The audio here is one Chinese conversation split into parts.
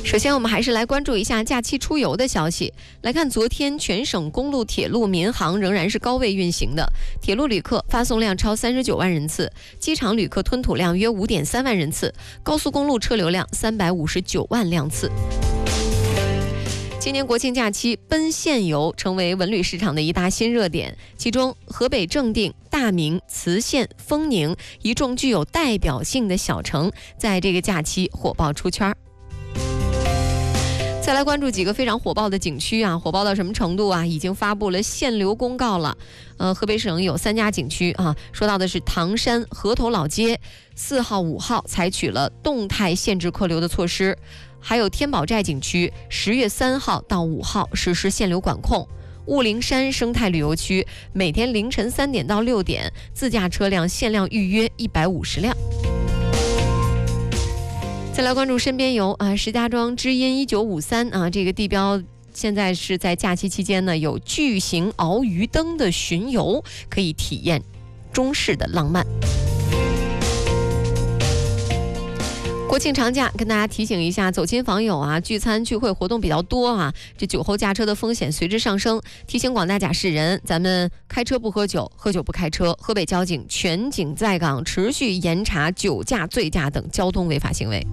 首先，我们还是来关注一下假期出游的消息。来看，昨天全省公路、铁路、民航仍然是高位运行的，铁路旅客发送量超39万人次，机场旅客吞吐量约5.3万人次，高速公路车流量359万辆次。今年国庆假期，奔现游成为文旅市场的一大新热点。其中，河北正定、大名、磁县、丰宁一众具有代表性的小城，在这个假期火爆出圈。再来关注几个非常火爆的景区啊，火爆到什么程度啊？已经发布了限流公告了。河北省有3家景区啊，说到的是唐山河头老街，4号、5号采取了动态限制客流的措施。还有天宝寨景区10月3号到5号实施限流管控。雾灵山生态旅游区每天凌晨3点到6点，自驾车辆限量预约150辆。再来关注身边游啊，石家庄知音1953啊，这个地标现在是在假期期间呢，有巨型鳌鱼灯的巡游，可以体验中式的浪漫。国庆长假跟大家提醒一下，走亲访友啊，聚餐聚会活动比较多啊，这酒后驾车的风险随之上升，提醒广大驾驶人，咱们开车不喝酒，喝酒不开车。河北交警全警在岗，持续严查酒驾、醉驾等交通违法行为。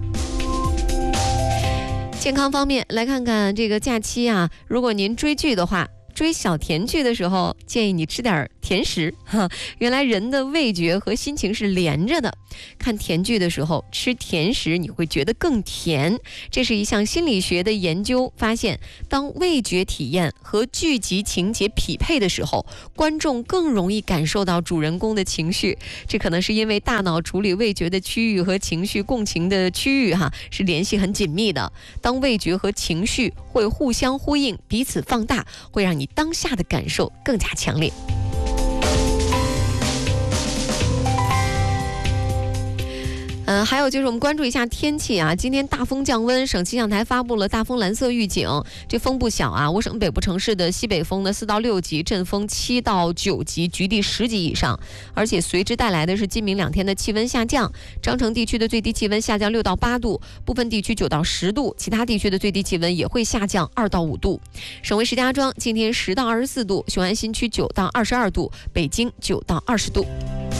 健康方面，来看看这个假期啊，如果您追剧的话，追小甜剧的时候，建议你吃点甜食哈。原来人的味觉和心情是连着的，看甜剧的时候吃甜食，你会觉得更甜。这是一项心理学的研究发现，当味觉体验和剧集情节匹配的时候，观众更容易感受到主人公的情绪。这可能是因为大脑处理味觉的区域和情绪共情的区域是联系很紧密的。当味觉和情绪会互相呼应，彼此放大，会让你当下的感受更加强烈。还有就是我们关注一下天气啊，今天大风降温，省气象台发布了大风蓝色预警。这风不小啊，我省北部城市的西北风呢4到6级，阵风7到9级，局地10级以上，而且随之带来的是今明2天的气温下降。章程地区的最低气温下降6到8度，部分地区9到10度，其他地区的最低气温也会下降2到5度。省会石家庄今天10到24度，雄安新区9到22度，北京9到20度。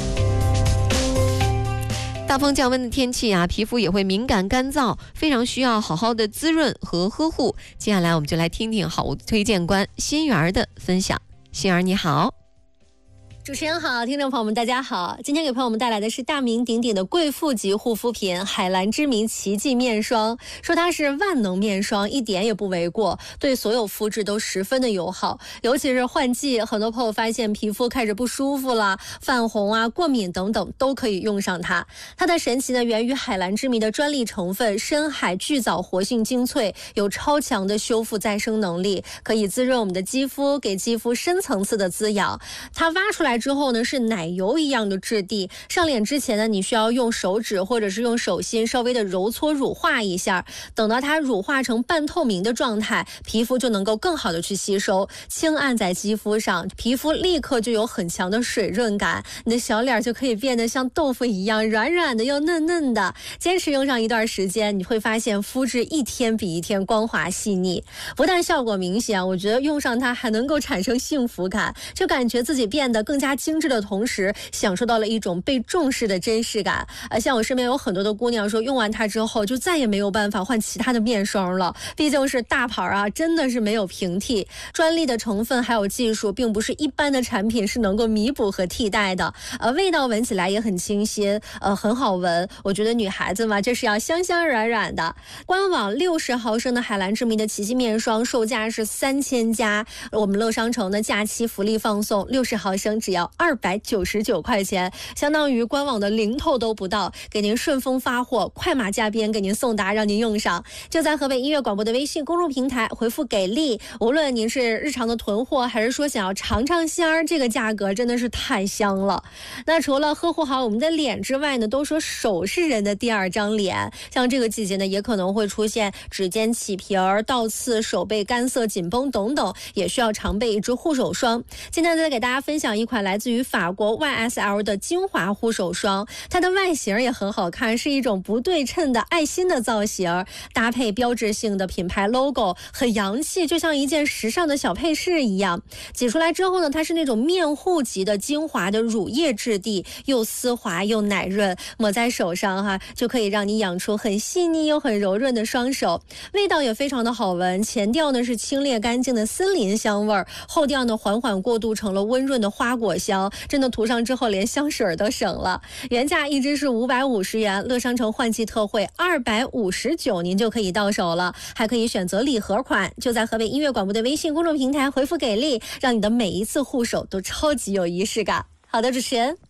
大风降温的天气啊，皮肤也会敏感干燥，非常需要好好的滋润和呵护。接下来我们就来听听好物推荐官心媛的分享。心媛你好。 主持人好，听众朋友们大家好，今天给朋友们带来的是大名鼎鼎的贵妇级护肤品海蓝之谜奇迹面霜。说它是万能面霜一点也不为过，对所有肤质都十分的友好，尤其是换季，很多朋友发现皮肤开始不舒服了，泛红啊、过敏等等都可以用上它。它的神奇呢源于海蓝之谜的专利成分深海巨藻活性精粹，有超强的修复再生能力，可以滋润我们的肌肤，给肌肤深层次的滋养。它挖出来之后呢，是奶油一样的质地，上脸之前呢，你需要用手指或者是用手心稍微的揉搓乳化一下，等到它乳化成半透明的状态，皮肤就能够更好的去吸收，轻按在肌肤上，皮肤立刻就有很强的水润感，你的小脸就可以变得像豆腐一样软软的又嫩嫩的。坚持用上一段时间，你会发现肤质一天比一天光滑细腻，不但效果明显，我觉得用上它还能够产生幸福感，就感觉自己变得更加精致的同时，享受到了一种被重视的真实感。像我身边有很多的姑娘说，用完它之后就再也没有办法换其他的面霜了，毕竟是大牌啊，真的是没有平替。专利的成分还有技术，并不是一般的产品是能够弥补和替代的。味道闻起来也很清新，很好闻。我觉得女孩子嘛，这是要香香软软的。官网60毫升的海蓝之谜的奇迹面霜，售价是3000加，我们乐商城的假期福利放送，60毫升只要299块钱，相当于官网的零头都不到，给您顺丰发货，快马加鞭给您送达，让您用上。就在河北音乐广播的微信公众平台回复给力，无论您是日常的囤货，还是说想要尝尝鲜儿，这个价格真的是太香了。那除了呵护好我们的脸之外呢，都说手是人的第二张脸，像这个季节呢，也可能会出现指尖起皮儿、倒刺、手背干涩紧绷等等，也需要常备一支护手霜。今天再给大家分享一款款来自于法国 YSL 的精华护手霜，它的外形也很好看，是一种不对称的爱心的造型，搭配标志性的品牌 logo， 很洋气，就像一件时尚的小配饰一样。挤出来之后呢，它是那种面护级的精华的乳液质地，又丝滑又奶润，抹在手上就可以让你养出很细腻又很柔润的双手。味道也非常的好闻，前调呢是清冽干净的森林香味儿，后调呢缓缓过渡成了温润的花果香，真的涂上之后连香水都省了。原价一支是550元，乐商城换季特惠259，您就可以到手了，还可以选择礼盒款。就在河北音乐广播的微信公众平台回复给力，让你的每一次护手都超级有仪式感。好的，主持人。